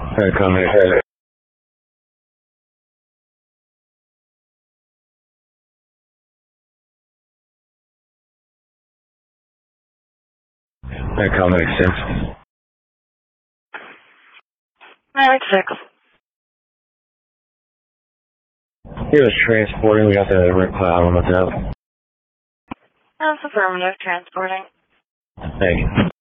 Come here. Come 6. Alright, 6. He was transporting. We got the red cloud on the top. That's affirmative, transporting. Thank you.